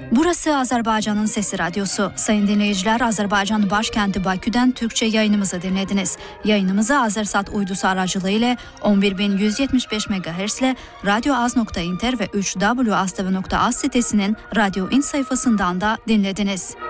Burası Azerbaycan'ın Sesi Radyosu. Sayın dinleyiciler, Azerbaycan başkenti Bakü'den Türkçe yayınımızı dinlediniz. Yayınımızı Azersat uydusu aracılığıyla 11175 MHz ile radyoaz.inter ve 3w.az.az sitesinin Radyo İn sayfasından da dinlediniz.